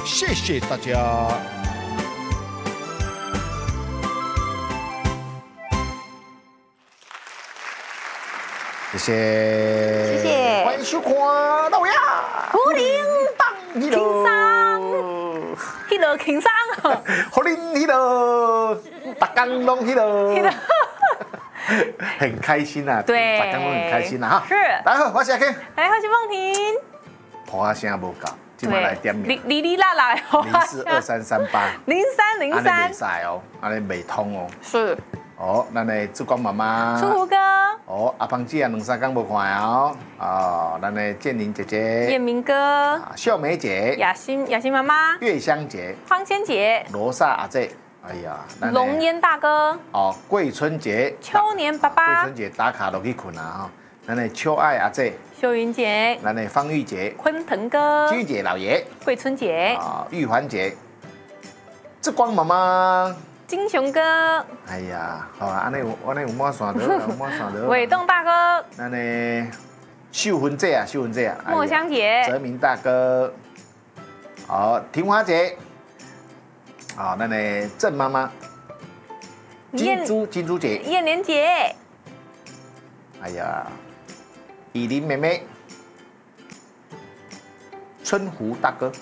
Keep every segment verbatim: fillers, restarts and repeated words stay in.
谢谢大家。谢谢， 谢谢欢迎收看《老呀古灵棒一轻松，迄落轻松， 好灵一路，大江拢一路，很开心啊， 对大家都很开心啊哈。 是大家好，我是阿 Ken， 来，我是梦婷， 拖啊声无够，今晚来点名， 哩哩啦啦， 零四二三三八， 零三零三安尼袂，使哦，安尼袂通哦。 是哦，咱的志光妈妈， 楚胡哥、 哦，阿芳姐啊，两三天无看哦。哦，咱的建宁姐姐， 彦明哥、 啊秀梅姐， 雅欣雅欣妈妈、 月香姐， 芳仙姐、 罗萨阿姐，哎呀，咱的龙烟大哥、 哦，桂春节， 秋年爸桂爸春、节打卡落去困啊哈。咱的秋爱阿姐， 秀云姐、 咱的方玉姐， 昆腾哥、 居姐老爷， 桂春姐、 啊，玉环姐，志光妈妈。 金雄哥、 哎呀，好啊，安尼有安尼有满线的，有满线的。 伟栋大哥、 咱的秀芬姐啊，秀芬姐啊，哎呀墨香姐、 泽明大哥，好，婷华姐，好，咱的郑妈妈，金珠金珠姐， 燕莲姐、 哎呀，以琳妹妹，春湖大哥，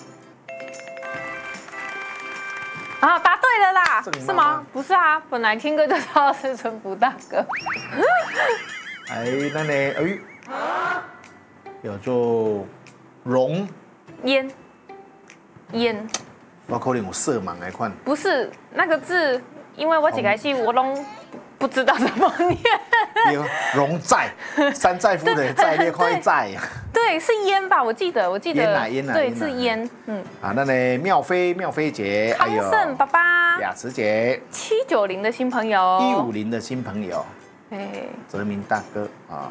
啊，答对了啦， 郑妈妈是吗？不是啊，本来听歌就知道是春福大哥。 哎，咱的哎，叫做龙， 烟烟我可能有色盲的款， 不是那个字，因为我几个戏我都不知道怎么念。 有龙在，山寨夫的寨列块寨。 对，是烟吧？我记得，我记得， 烟啊烟啊对， 烟啊是烟。嗯， 啊，那呢妙飞妙飞姐， 康盛爸爸， 雅慈姐， 七九零的新朋友， 一五零的新朋友， 哎， 泽明大哥啊，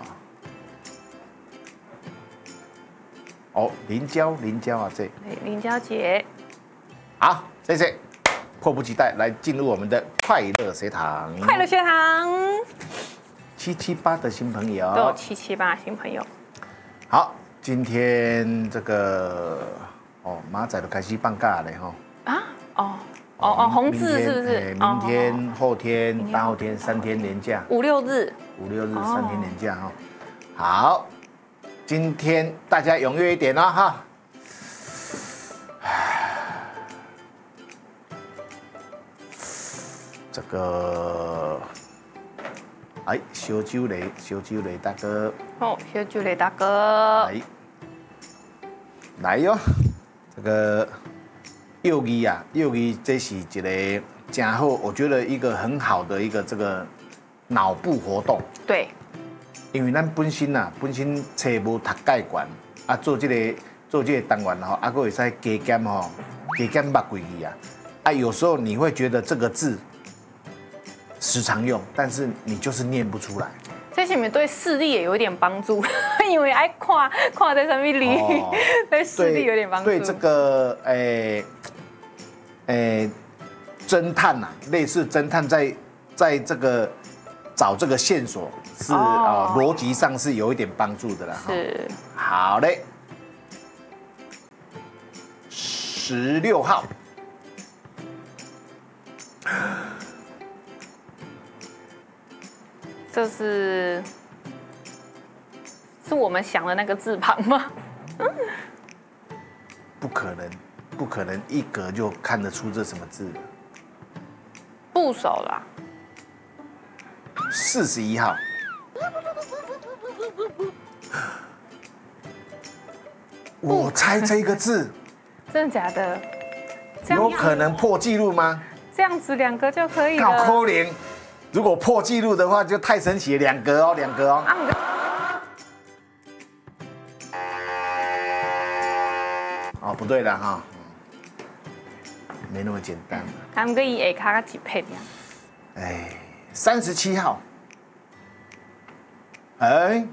哦，林娇林娇啊，这对林娇姐， 好，谢谢，迫不及待来进入我们的快乐学堂， 快乐学堂七七八的新朋都有友， 七七八新朋友， 好，今天这个哦马仔都开始放假了哈。 啊，哦哦哦，红字是不是？ 明天、后天、 明天大后天三天连假， 五六日， 五六日哦三天连假哈。好，今天大家踊跃一点哦哈。这个，哎，小酒雷，小酒雷大哥， 哦，小酒雷大哥， 来，来哟、这个幼儿啊，幼儿这是一个真好，我觉得一个很好的一个这个脑部活动。 对， 因为咱本身啊，本身册无读介悬，啊做这个做这个单元吼，啊佫会使加减吼，加减捌几字啊。啊，有时候你会觉得这个字时常用，但是你就是念不出来。 这些你们对视力也有一点帮助，因为爱看看在上面里， 哦对视力有点帮助。 对这个诶诶侦探呐、啊，类似侦探在在这个找这个线索是啊哦逻辑上是有一点帮助的啦。哈是好嘞，十六号。 这是是我们想的那个字旁吗？ 不可能，不可能一格就看得出这什么字了。 部首啦， 四十一号，我猜这个字真的假的？这样有可能破纪录吗？ 这样子两个就可以靠了。 扣零，如果破纪录的话，就太神奇了，两格哦，两格哦。 啊，不过哦，不对了哈，没那么简单。 他们可以下卡几配呀？ 哎，三十七号，哎，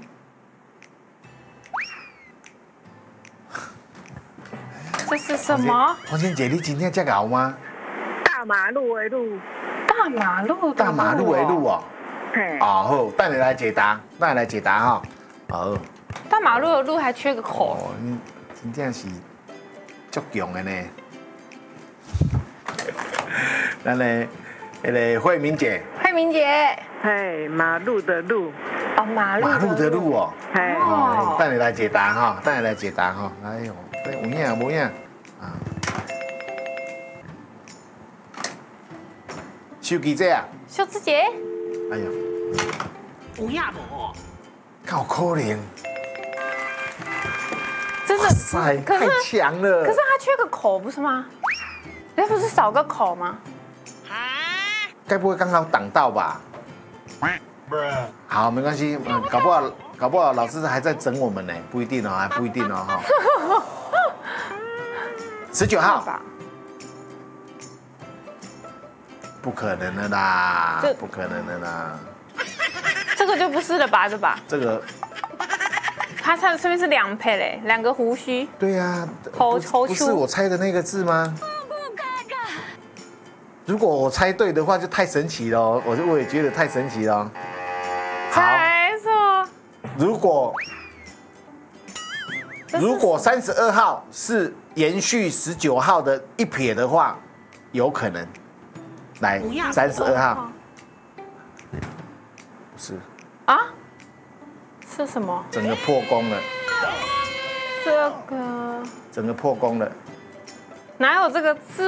这是什么？ 黄仙姐，你今天这个好吗？ 大马路的路， 大马路的大马路的路哦。 嘿， 啊好，带你来解答，带你来解答哈。好， 大马路的路还缺个口。 哦，你真正是足强的呢。 那呢，那个慧明姐， 慧明姐， 嘿，马路的路， 哦，马路马路的路哦， 嘿， 哦，带你来解答哈，带你来解答哈。哎呦，有影无影啊？手机姐啊， 秀芝姐， 哎呦， 有影无？ 靠可怜， 真的哇，塞， 可是太强了。 可是它缺个口不是吗？哎，不是少个口吗？ 该不会刚好挡到吧？好，没关系，嗯，搞不好，搞不好老师还在整我们呢，不一定哦，还不一定哦，哈。十九号， 吧， 不可能的啦这， 不可能的啦， 这个就不是了吧？对吧？ 这个， 它它上面是两撇嘞，两个胡须。 对呀， 头不头出不是我猜的那个字吗？如果我猜对的话，就太神奇了哦，我就我也觉得太神奇了哦。好， 猜错。 如果这是如果三十二号是延续十九号的一撇的话，有可能。来，三十二号不是， 啊？是什么？ 整个破功了， 这个整个破功了。 哪有这个字